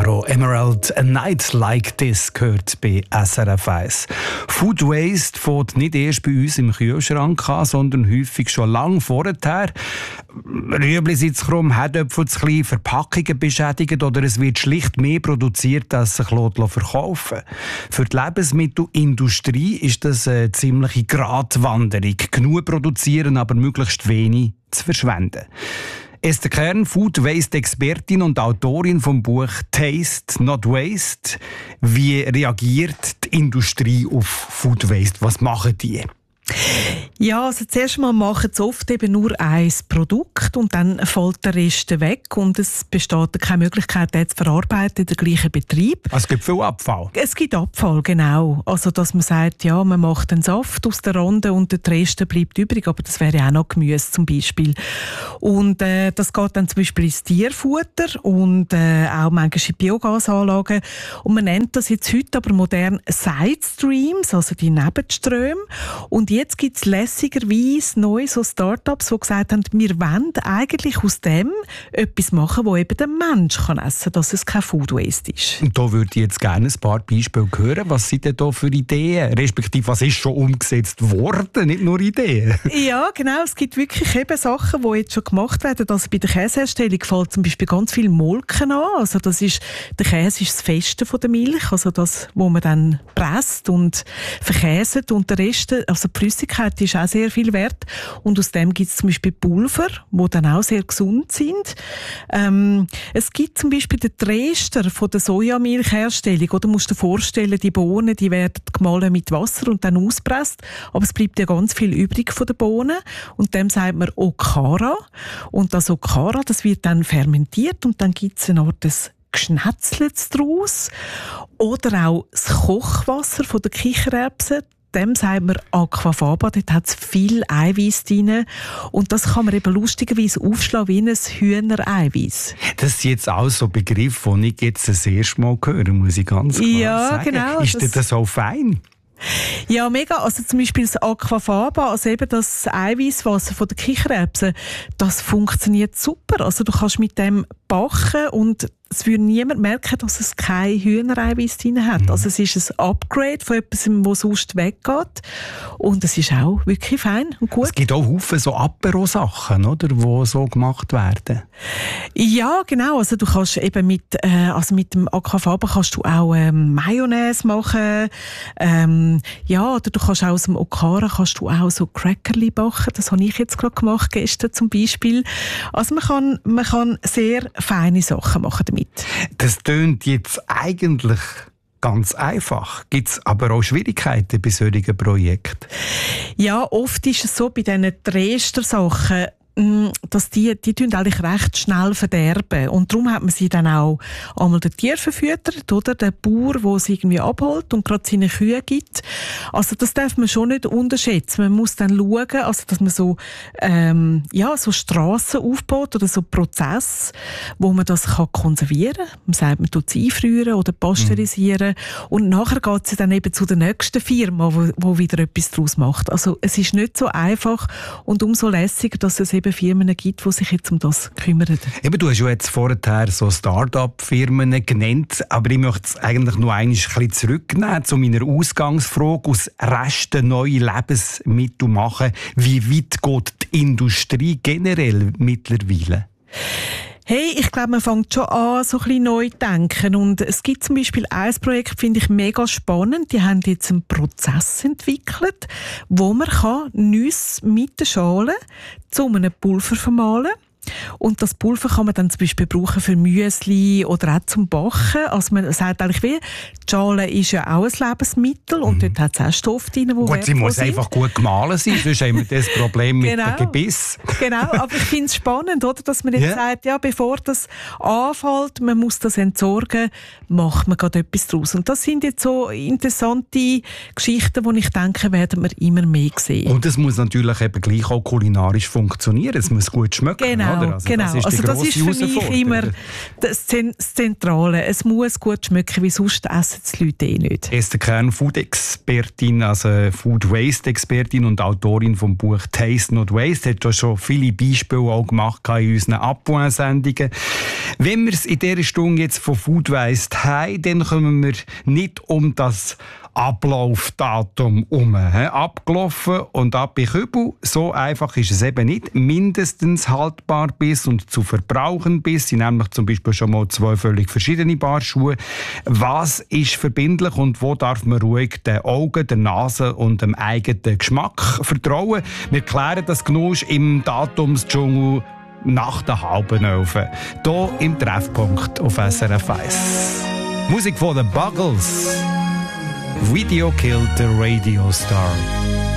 Caro Emerald, A Night Like This gehört bei SRF 1. Food Waste fängt nicht erst bei uns im Kühlschrank an, sondern häufig schon lange vorher. Rüebli sind zu krumm, Herdöpfel zu klein, Verpackungen beschädigt oder es wird schlicht mehr produziert, als sich verkaufen lässt. Für die Lebensmittelindustrie ist das eine ziemliche Gratwanderung. Genug produzieren, aber möglichst wenig zu verschwenden. Esther Kern, Food Waste Expertin und Autorin vom Buch Taste Not Waste. Wie reagiert die Industrie auf Food Waste? Was machen die? Ja, also zuerst mal machen sie oft eben nur ein Produkt und dann fällt der Rest weg und es besteht keine Möglichkeit, den zu verarbeiten in den gleichen Betrieb. Also es gibt viel Abfall? Es gibt Abfall, genau. Also dass man sagt, ja, man macht einen Saft aus der Rinde und der Rest bleibt übrig, aber das wäre auch noch Gemüse zum Beispiel. Und das geht dann zum Beispiel ins Tierfutter und auch manchmal in Biogasanlagen. Und man nennt das jetzt heute aber modern Side Streams, also die Nebenströme. Und jetzt gibt es lässigerweise neue so Startups, die gesagt haben, wir wollen eigentlich aus dem etwas machen, wo eben der Mensch kann essen kann, dass es kein Food Waste ist. Und da würde ich jetzt gerne ein paar Beispiele hören. Was sind denn da für Ideen? Respektive, was ist schon umgesetzt worden, nicht nur Ideen? Ja, genau. Es gibt wirklich eben Sachen, die jetzt schon gemacht werden. Also bei der Käseherstellung fällt zum Beispiel ganz viel Molken an. Also der Käse ist das Feste von der Milch, also das, wo man dann presst und verkäset und der Rest, also die Flüssigkeit ist auch sehr viel wert und aus dem gibt es zum Beispiel Pulver, die dann auch sehr gesund sind. Es gibt zum Beispiel den Dreschter von der Sojamilchherstellung, oder musst du dir vorstellen, die Bohnen, die werden gemahlen mit Wasser und dann ausgepresst, aber es bleibt ja ganz viel übrig von den Bohnen und dem sagt man Okara und das Okara, das wird dann fermentiert und dann gibt es eine Art Geschnetzlets daraus oder auch das Kochwasser von der Kichererbsen. Dem sagt man Aquafaba, dort hat es viel Eiweiß drin und das kann man eben lustigerweise aufschlagen wie ein Hühnereiweiß. Das ist jetzt auch so ein Begriff, den ich jetzt das erste Mal höre, muss ich ganz klar sagen. Genau. Ist das so fein? Ja, mega. Also zum Beispiel das Aquafaba, also eben das Eiweißwasser von der Kichererbsen, das funktioniert super. Also du kannst mit dem backen und es würde niemand merken, dass es kein Hühnereiweiß drin hat. Also es ist ein Upgrade von etwas, das sonst weggeht. Und es ist auch wirklich fein und gut. Es gibt auch Haufen so Apero-Sachen, oder, die so gemacht werden. Ja, genau. Also du kannst eben mit dem Aquafaba kannst du auch Mayonnaise machen. Ja, oder du kannst auch aus dem Okara kannst du auch so Crackerli backen. Das habe ich jetzt gerade gemacht, gestern zum Beispiel. Also man kann sehr feine Sachen machen damit. Das tönt jetzt eigentlich ganz einfach. Gibt es aber auch Schwierigkeiten bei solchen Projekten? Ja, oft ist es so bei diesen Dreschter-Sachen, dass die eigentlich recht schnell verderben. Und darum hat man sie dann auch einmal den Tier verfüttert, oder? Der Bauer, der es irgendwie abholt und gerade seine Kühe gibt. Also das darf man schon nicht unterschätzen. Man muss dann schauen, also dass man so Strassen aufbaut oder so Prozesse, wo man das kann konservieren kann. Man sagt, man tut es einfrieren oder pasteurisieren. Und nachher geht es dann eben zu der nächsten Firma, wo wieder etwas daraus macht. Also es ist nicht so einfach und umso lässiger, dass es eben Firmen gibt, die sich jetzt um das kümmern. Eben, du hast ja jetzt vorher so Start-up-Firmen genannt, aber ich möchte es eigentlich noch ein bisschen zurücknehmen zu meiner Ausgangsfrage. Aus Resten neue Lebensmittel machen. Wie weit geht die Industrie generell mittlerweile? Hey, ich glaube, man fängt schon an, so ein bisschen neu zu denken. Und es gibt zum Beispiel ein Projekt, finde ich mega spannend. Die haben jetzt einen Prozess entwickelt, wo man Nüsse mit der Schale zu einem Pulver vermahlen kann. Und das Pulver kann man dann zum Beispiel brauchen für Müsli oder auch zum Backen. Also man sagt eigentlich wie, die Schale ist ja auch ein Lebensmittel und dort hat es auch Stoffe drin, die gut, sie muss einfach gut gemahlen sein, sonst haben wir das Problem mit dem Gebiss. Genau, aber ich finde es spannend, oder, dass man jetzt sagt, ja, bevor das anfällt, man muss das entsorgen, macht man gerade etwas daraus. Und das sind jetzt so interessante Geschichten, die ich denke, werden wir immer mehr sehen. Und es muss natürlich eben gleich auch kulinarisch funktionieren, es muss gut schmecken. Genau. oder? Das ist für mich immer das Zentrale. Es muss gut schmecken, wie sonst essen die Leute nicht. Esther Kern, Food-Expertin, also Food-Waste-Expertin und Autorin vom Buch «Taste Not Waste», hat schon viele Beispiele auch gemacht in unseren Abwahl-Sendungen. Wenn wir es in dieser Stunde jetzt von Food Waste haben, dann kommen wir nicht um das Ablaufdatum herum. Abgelaufen und ab in Kübel. So einfach ist es eben nicht. Mindestens haltbar bis und zu verbrauchen bis. Sind nämlich zum Beispiel schon mal 2 völlig verschiedene Paar Schuhe. Was ist verbindlich und wo darf man ruhig den Augen, der Nase und dem eigenen Geschmack vertrauen? Wir klären das Genusch im Datumsdschungel nach der 10:30. Hier im Treffpunkt auf SRF 1. Musik von den Buggles. Video killed the radio star.